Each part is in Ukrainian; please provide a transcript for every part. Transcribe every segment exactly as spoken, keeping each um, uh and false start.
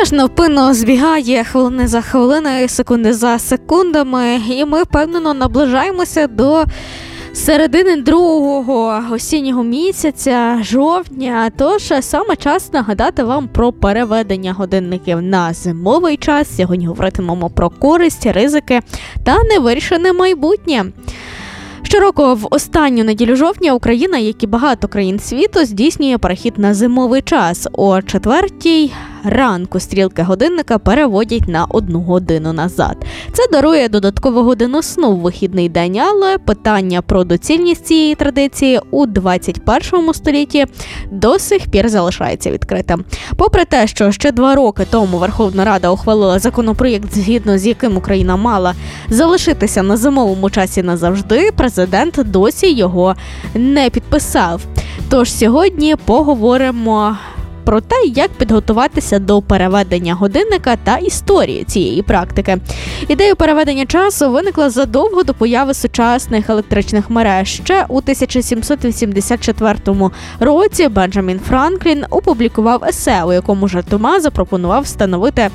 Час невпинно збігає хвилини за хвилиною, секунди за секундами, і ми впевнено наближаємося до середини другого осіннього місяця, жовтня. Тож саме час нагадати вам про переведення годинників на зимовий час. Сьогодні говоритимемо про користь, ризики та невирішене майбутнє. Щороку в останню неділю жовтня Україна, як і багато країн світу, здійснює перехід на зимовий час. О четвертій ранку стрілки годинника переводять на одну годину назад. Це дарує додаткову годину сну в вихідний день, але питання про доцільність цієї традиції у двадцять першому столітті до сих пір залишається відкритим. Попри те, що ще два роки тому Верховна Рада ухвалила законопроєкт, згідно з яким Україна мала залишитися на зимовому часі назавжди, президент досі його не підписав. Тож сьогодні поговоримо про те, як підготуватися до переведення годинника та історії цієї практики. Ідея переведення часу виникла задовго до появи сучасних електричних мереж. Ще у тисяча сімсот вісімдесят четвертому році Бенджамін Франклін опублікував есе, у якому жартома запропонував встановити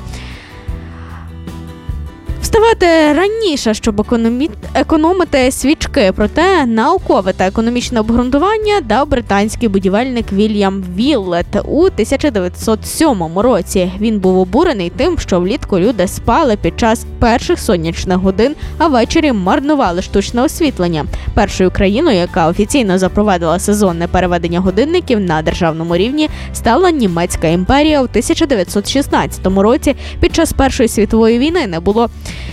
Вставати раніше, щоб економі... економити свічки. Проте наукове та економічне обґрунтування дав британський будівельник Вільям Віллет у тисяча дев'ятсот сьомому році. Він був обурений тим, що влітку люди спали під час перших сонячних годин, а ввечері марнували штучне освітлення. Першою країною, яка офіційно запровадила сезонне переведення годинників на державному рівні, стала Німецька імперія у тисяча дев'ятсот шістнадцятому році. Під час Першої світової війни не було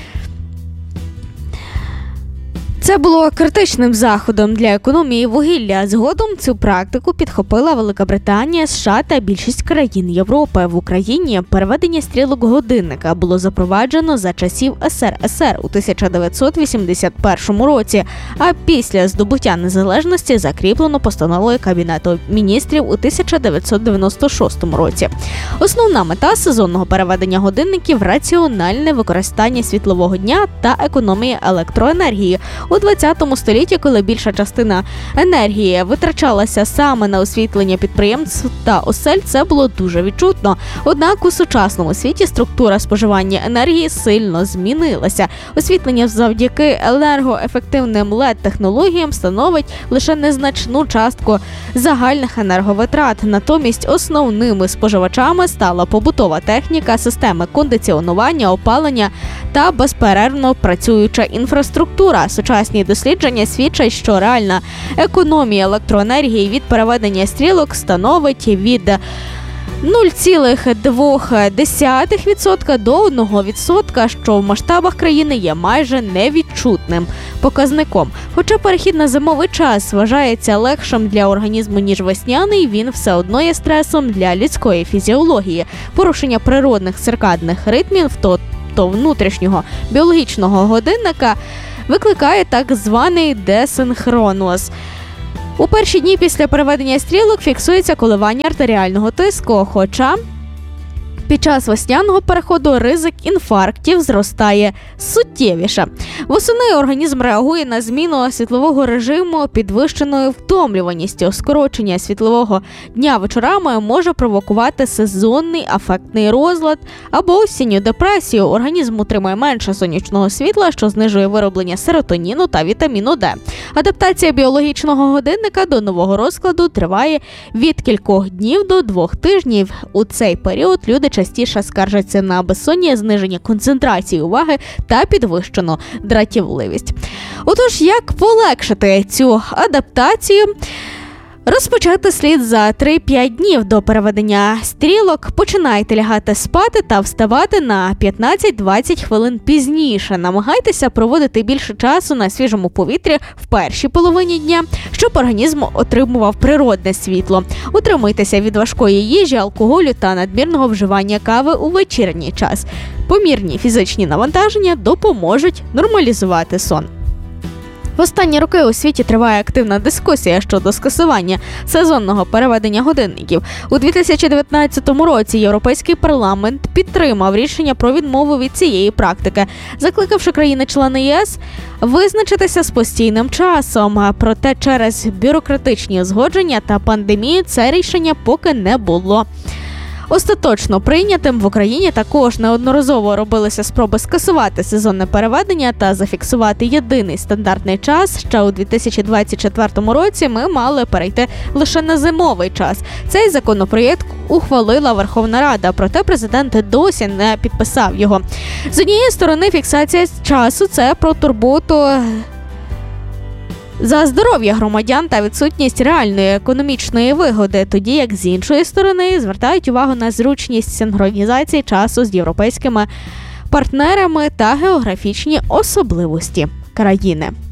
Це було критичним заходом для економії вугілля. Згодом цю практику підхопила Велика Британія, США та більшість країн Європи. В Україні переведення стрілок годинника було запроваджено за часів ес ер ес ер у тисяча дев'ятсот вісімдесят першому році, а після здобуття незалежності закріплено постановою Кабінету міністрів у тисяча дев'ятсот дев'яносто шостому році. Основна мета сезонного переведення годинників – раціональне використання світлового дня та економія електроенергії. У двадцятому столітті, коли більша частина енергії витрачалася саме на освітлення підприємств та осель, це було дуже відчутно. Однак у сучасному світі структура споживання енергії сильно змінилася. Освітлення завдяки енергоефективним ел і ді-технологіям становить лише незначну частку загальних енерговитрат. Натомість основними споживачами стала побутова техніка, системи кондиціонування, опалення та безперервно працююча інфраструктура. Сучасні дослідження свідчать, що реальна економія електроенергії від переведення стрілок становить від нуль цілих дві десятих відсотка до одного відсотка, що в масштабах країни є майже невідчутним показником. Хоча перехід на зимовий час вважається легшим для організму, ніж весняний, він все одно є стресом для людської фізіології. Порушення природних циркадних ритмів, то, то внутрішнього біологічного годинника викликає так званий десинхроноз. У перші дні після переведення стрілок фіксується коливання артеріального тиску, хоча під час весняного переходу ризик інфарктів зростає суттєвіше. Восени організм реагує на зміну світлового режиму підвищеною втомлюваністю. Скорочення світлового дня вечорами може провокувати сезонний афектний розлад або осінню депресію. Організм отримує менше сонячного світла, що знижує вироблення серотоніну та вітаміну Д. Адаптація біологічного годинника до нового розкладу триває від кількох днів до двох тижнів. У цей період люди частіше скаржаться на безсоння, зниження концентрації уваги та підвищену дратівливість. Отож, як полегшити цю адаптацію? Розпочати слід за три-п'ять днів до переведення стрілок. Починайте лягати спати та вставати на п'ятнадцять-двадцять хвилин пізніше. Намагайтеся проводити більше часу на свіжому повітрі в першій половині дня, щоб організм отримував природне світло. Утримуйтеся від важкої їжі, алкоголю та надмірного вживання кави у вечірній час. Помірні фізичні навантаження допоможуть нормалізувати сон. В останні роки у світі триває активна дискусія щодо скасування сезонного переведення годинників. У дві тисячі дев'ятнадцятому році Європейський парламент підтримав рішення про відмову від цієї практики, закликавши країни-члени ЄС визначитися з постійним часом. Проте через бюрократичні узгодження та пандемію це рішення поки не було остаточно прийнятим. В Україні також неодноразово робилися спроби скасувати сезонне переведення та зафіксувати єдиний стандартний час. Ще у дві тисячі двадцять четвертому році ми мали перейти лише на зимовий час. Цей законопроєкт ухвалила Верховна Рада, проте президент досі не підписав його. З однієї сторони, фіксація часу – це про турботу за здоров'я громадян та відсутність реальної економічної вигоди, тоді як з іншої сторони звертають увагу на зручність синхронізації часу з європейськими партнерами та географічні особливості країни.